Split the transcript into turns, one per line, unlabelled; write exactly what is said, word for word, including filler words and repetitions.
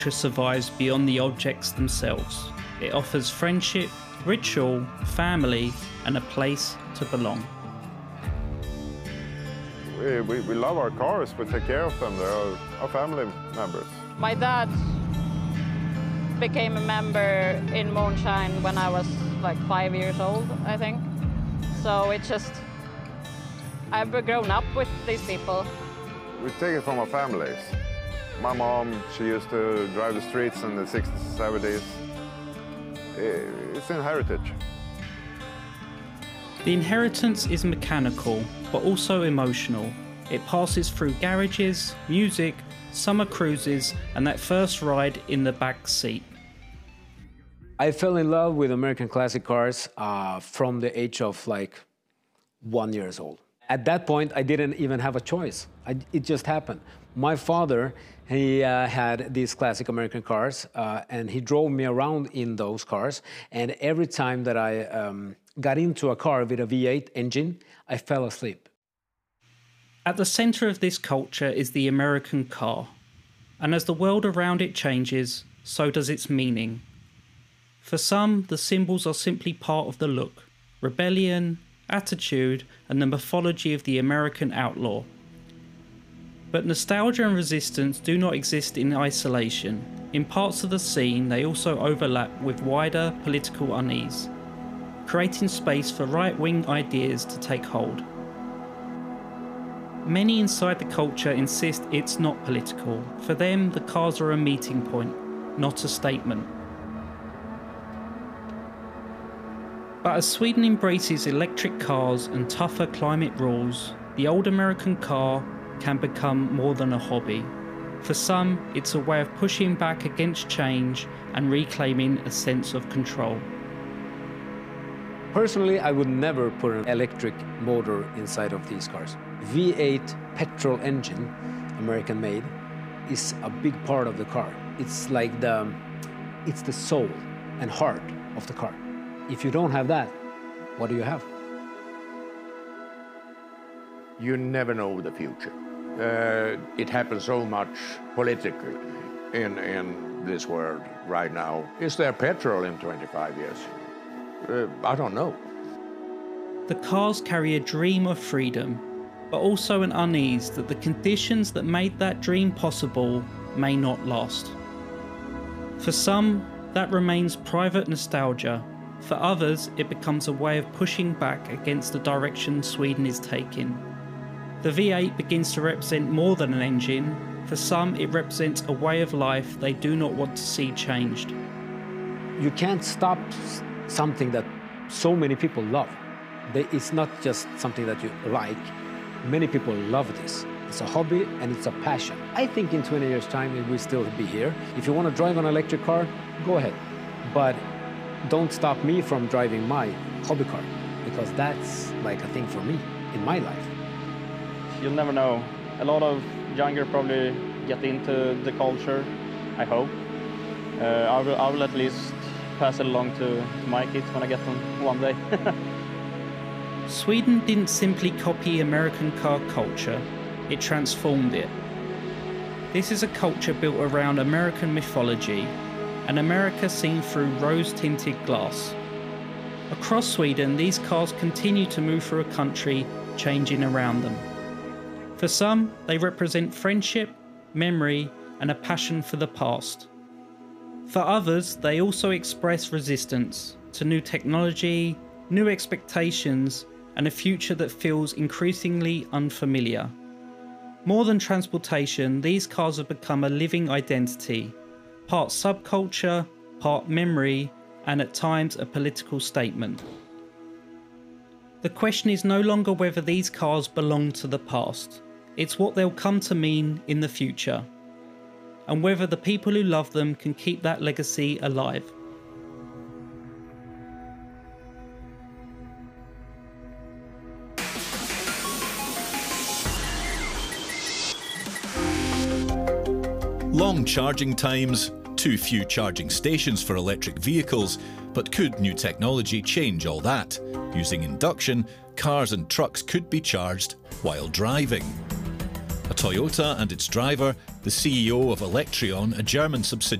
survives beyond the objects themselves. It offers friendship, ritual, family, and a place to belong.
We, we, we love our cars, we take care of them, they're our family members.
My dad became a member in Moonshine when I was like five years old, I think. So it's just, I've grown up with these people.
We take it from our families. My mom, she used to drive the streets in the sixties, seventies. It's in heritage.
The inheritance is mechanical, but also emotional. It passes through garages, music, summer cruises, and that first ride in the back seat.
I fell in love with American classic cars uh, from the age of like one years old. At that point, I didn't even have a choice. I, it just happened. My father, he uh, had these classic American cars, uh, and he drove me around in those cars. And every time that I um, got into a car with a V eight engine, I fell asleep.
At the centre of this culture is the American car. And as the world around it changes, so does its meaning. For some, the symbols are simply part of the look, rebellion, attitude, and the mythology of the American outlaw. But nostalgia and resistance do not exist in isolation. In parts of the scene, they also overlap with wider political unease, creating space for right-wing ideas to take hold. Many inside the culture insist it's not political. For them, the cars are a meeting point, not a statement. But as Sweden embraces electric cars and tougher climate rules, the old American car can become more than a hobby. For some, it's a way of pushing back against change and reclaiming a sense of control.
Personally, I would never put an electric motor inside of these cars. V eight petrol engine, American made, is a big part of the car. It's like the, it's the soul and heart of the car. If you don't have that, what do you have?
You never know the future. Uh, it happens so much politically in, in this world right now. Is there petrol in twenty-five years? Uh, I don't know.
The cars carry a dream of freedom, but also an unease that the conditions that made that dream possible may not last. For some, that remains private nostalgia. For others, it becomes a way of pushing back against the direction Sweden is taking. The V eight begins to represent more than an engine. For some, it represents a way of life they do not want to see changed.
You can't stop something that so many people love. It's not just something that you like. Many people love this. It's a hobby and it's a passion. I think in twenty years' time it will still be here. If you want to drive an electric car, go ahead. But don't stop me from driving my hobby car, because that's like a thing for me in my life.
You'll never know. A lot of younger probably get into the culture, I hope. Uh, I, will, I will at least pass it along to my kids when I get them one day.
Sweden didn't simply copy American car culture, it transformed it. This is a culture built around American mythology, and America seen through rose-tinted glass. Across Sweden, these cars continue to move through a country changing around them. For some, they represent friendship, memory, and a passion for the past. For others, they also express resistance to new technology, new expectations, and a future that feels increasingly unfamiliar. More than transportation, these cars have become a living identity, part subculture, part memory, and at times a political statement. The question is no longer whether these cars belong to the past, it's what they'll come to mean in the future, and whether the people who love them can keep that legacy alive.
Long charging times, too few charging stations for electric vehicles, but could new technology change all that? Using induction, cars and trucks could be charged while driving. A Toyota and its driver, the C E O of Electrion, a German subsidiary